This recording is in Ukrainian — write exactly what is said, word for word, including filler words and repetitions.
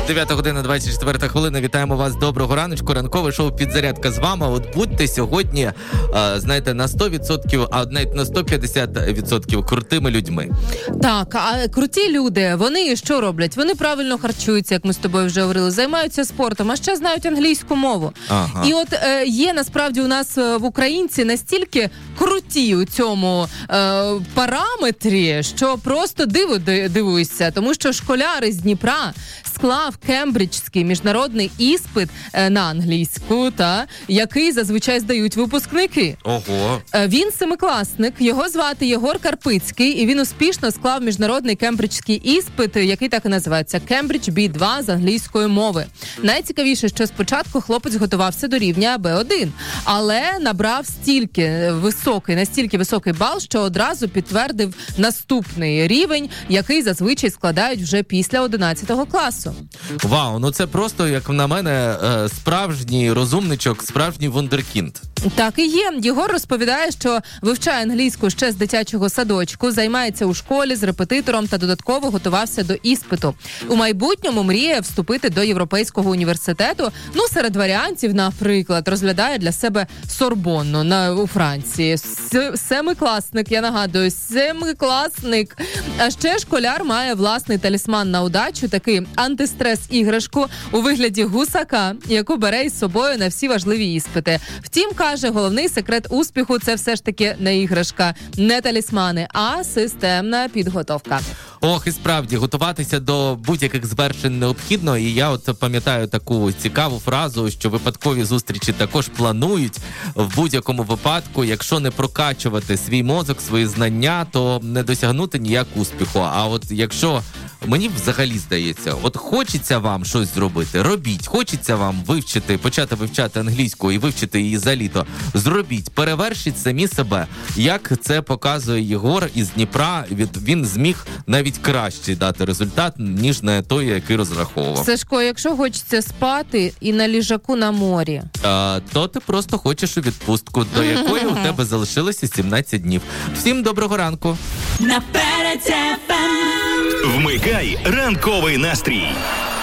дев'ята година, двадцять четверта хвилина. Вітаємо вас. Доброго раночку. Ранкове шоу «Підзарядка» з вами. От будьте сьогодні, а, знаєте, на сто відсотків, а навіть на сто п'ятдесят відсотків крутими людьми. Так, а круті люди, вони що роблять? Вони правильно харчуються, як ми з тобою вже говорили, займаються спортом, а ще знають англійську мову. Ага. І от е, є насправді у нас в українці настільки круті у цьому е, параметрі, що просто диво дивуєшся, тому що школяр із Дніпра склав кембриджський міжнародний іспит е, на англійську, та, який зазвичай здають випускники. Ого. Е, він семикласник, його звати Єгор Карпицький, і він успішно склав міжнародний кембриджський іспит, який так і називається Кембридж бі два з англійської мови. Найцікавіше, що спочатку хлопець готувався до рівня бі один, але набрав стільки високий, настільки високий бал, що одразу підтвердив наступний рівень, який зазвичай складають вже після одинадцятого класу. Вау, ну це просто, як на мене, справжній розумничок, справжній вундеркінд. Так і є. Єгор розповідає, що вивчає англійську ще з дитячого садочку, займається у школі з репетитором та додатково готувався до іспиту. У майбутньому мріє вступити до Європейського університету. Ну, серед варіантів, наприклад, розглядає для себе Сорбонну на, у Франції. С- семикласник, я нагадую, семикласник. А ще школяр має власний талісман на удачу, такий антистрес-іграшку у вигляді гусака, яку бере із собою на всі важливі іспити. Втім, каже, головний секрет успіху – це все ж таки не іграшка, не талісмани, а системна підготовка. Ох, і справді, готуватися до будь-яких звершень необхідно. І я от пам'ятаю таку цікаву фразу, що випадкові зустрічі також планують. В будь-якому випадку, якщо не прокачувати свій мозок, свої знання, то не досягнути ніяк успіху. А от якщо, мені взагалі здається, от хочеться вам щось зробити, робіть. Хочеться вам вивчити, почати вивчати англійську і вивчити її за літо. Зробіть, перевершіть самі себе. Як це показує Єгор із Дніпра, він зміг навіть краще дати результат, ніж на той, який розраховував. Сашко, якщо хочеться спати і на ліжаку на морі, а, то ти просто хочеш у відпустку, до якої у тебе залишилося сімнадцять днів. Всім доброго ранку. Вмикай ранковий настрій.